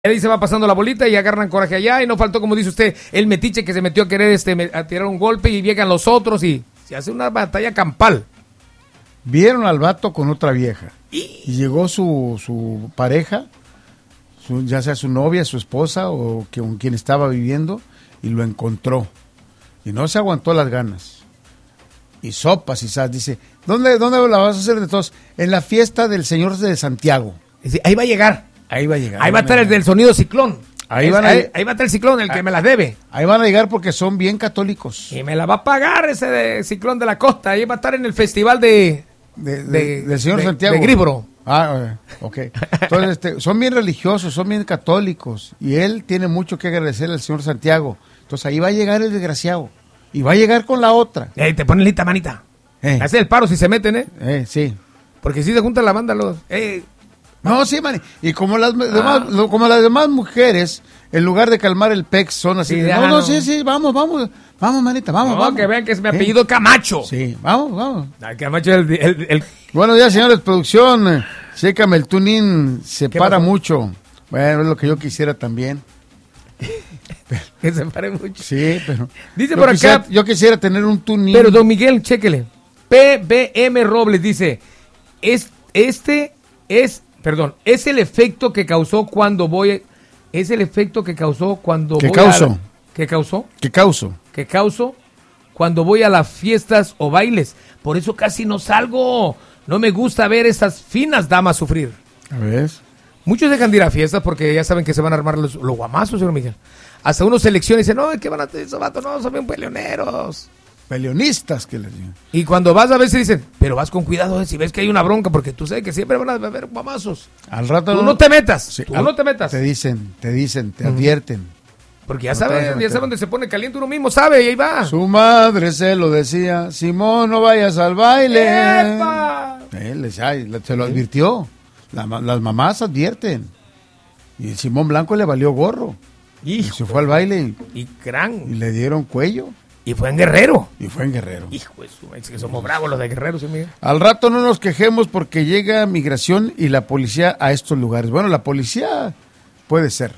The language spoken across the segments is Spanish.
Ahí se va pasando la bolita y agarran coraje allá y no faltó, como dice usted, el metiche que se metió a querer a tirar un golpe y llegan los otros y se hace una batalla campal. Vieron al vato con otra vieja y llegó su pareja, ya sea su novia, su esposa o con quien estaba viviendo, y lo encontró y no se aguantó las ganas y sopas y sal, dice, ¿dónde la vas a hacer de todos? En la fiesta del Señor de Santiago. Ahí va a llegar. Ahí va a llegar. Ahí va a estar el del sonido ciclón. Ahí va a estar el ciclón, el que me las debe. Ahí van a llegar porque son bien católicos. Y me la va a pagar ese ciclón de la costa. Ahí va a estar en el festival del Señor Santiago. De Gríboro. Ok. Entonces, son bien religiosos, son bien católicos. Y él tiene mucho que agradecerle al Señor Santiago. Entonces ahí va a llegar el desgraciado. Y va a llegar con la otra. Te ponen lista, manita. Hace el paro si se meten, Sí. Porque si se juntan la banda los... No, sí, man. Y como las demás mujeres, en lugar de calmar el pex, son así. Sí, sí, vamos, manita, vamos. Que vean que es mi apellido Camacho. Sí, vamos. Camacho es el... Buenos días, señores, producción. Chécame, el tuning se para mucho. Bueno, es lo que yo quisiera también. Que se pare mucho. Sí, pero... Dice por acá... Yo quisiera tener un tuning. Pero, don Miguel, chéquele. PBM Robles dice, es el efecto que causó cuando voy... Es el efecto que causó cuando voy a... ¿Qué causó? Que causó cuando voy a las fiestas o bailes. Por eso casi no salgo. No me gusta ver esas finas damas sufrir. A ver. Muchos dejan de ir a fiestas porque ya saben que se van a armar los guamazos, señor Miguel. Hasta uno selecciona y dice, no, ¿qué van a hacer esos vatos? No, son bien peleoneros. Peleonistas, que les digan. Y cuando vas a veces dicen, pero vas con cuidado, si ves que hay una bronca, porque tú sabes que siempre van a haber guamazos. Al rato tú no te metas, sí, no te metas. Te dicen, te advierten. Porque ya saben dónde se pone caliente, uno mismo sabe y ahí va. Su madre se lo decía, Simón, no vayas al baile. ¡Epa! Se lo advirtió. Las mamás advierten. Y Simón Blanco le valió gorro. Y se fue al baile y le dieron cuello. Y fue en Guerrero. Hijo de su, es que somos bravos los de Guerrero, ¿sí, Miguel? Al rato no nos quejemos porque llega migración y la policía a estos lugares. Bueno, la policía puede ser.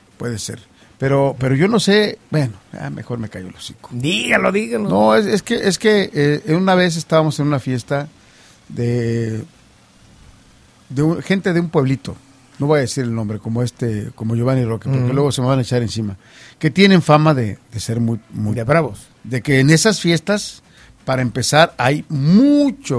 Pero yo no sé, bueno, mejor me callo el hocico. Dígalo. No, es que una vez estábamos en una fiesta de gente de un pueblito. No voy a decir el nombre, como Giovanni Roque, porque luego se me van a echar encima. Que tienen fama de ser muy de bravos. De que en esas fiestas, para empezar, hay mucha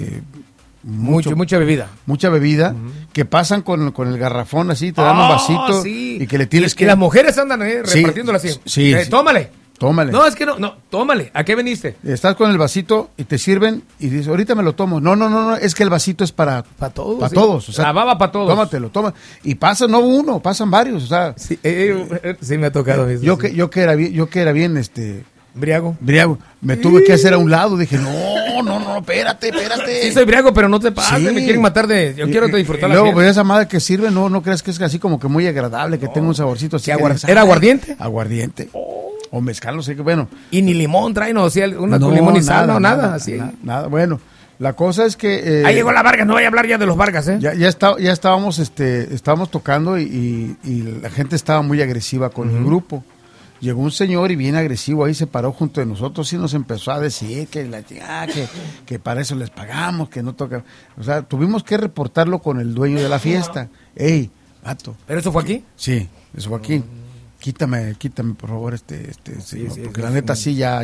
bebida. Mucha bebida, que pasan con el garrafón así, te dan un vasito, sí. Y que le tienes que... Y las mujeres andan repartiéndola así. Sí. Tómale. No, es que no, tómale. ¿A qué viniste? Estás con el vasito y te sirven y dices, ahorita me lo tomo. No, es que el vasito es para todos. Para todos. O sea, la baba para todos. Tómatelo. Y pasan, no uno, pasan varios. O sea, sí, me ha tocado eso. Yo que era bien, briago. Me tuve que hacer a un lado. Dije, no, espérate. Sí, soy briago, pero no te pases. Sí. Me quieren matar yo quiero disfrutar la luego, pues esa madre que sirve, no creas que es así como que muy agradable, que tenga un saborcito así. ¿Era aguardiente? Aguardiente. O mezcal, no sé qué, bueno. Y ni limón traen, o sea, con limón y sal, nada, así. Nada, bueno. La cosa es que... ahí llegó la Vargas, no voy a hablar ya de los Vargas, Ya estábamos, estábamos tocando y la gente estaba muy agresiva con el grupo. Llegó un señor y bien agresivo, ahí se paró junto de nosotros y nos empezó a decir que para eso les pagamos, que no toca. O sea, tuvimos que reportarlo con el dueño de la fiesta. ¡Ey, vato! ¿Pero eso fue aquí? Sí, eso fue aquí. Quítame, por favor, sí, porque la neta sí ya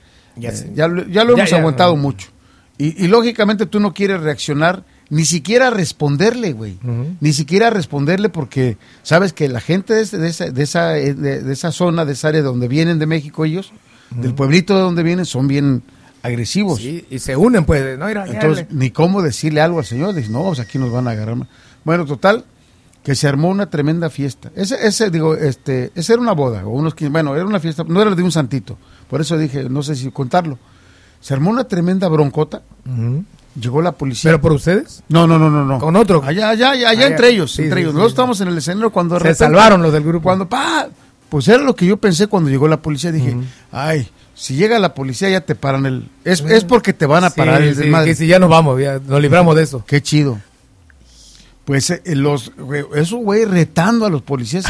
lo hemos aguantado mucho. Y lógicamente tú no quieres reaccionar, ni siquiera responderle, güey. Ni siquiera responderle porque sabes que la gente de esa zona, de esa área de donde vienen de México ellos, del pueblito de donde vienen, son bien agresivos. Sí, y se unen, pues, ¿no? Entonces, ni cómo decirle algo al señor. Dice, no, pues aquí nos van a agarrar más. Bueno, total, que se armó una tremenda fiesta. Esa era una boda, o era una fiesta, no era de un santito. Por eso dije, no sé si contarlo. Se armó una tremenda broncota. Llegó la policía. ¿Pero por ustedes? No. ¿Con otro? Allá entre ellos. Sí, Nosotros estábamos en el escenario cuando... Se salvaron los del grupo. Pues era lo que yo pensé cuando llegó la policía. Dije, si llega la policía ya te paran es porque te van a parar el desmadre. Que si ya nos vamos, ya nos libramos de eso. Qué chido. Pues esos güey retando a los policías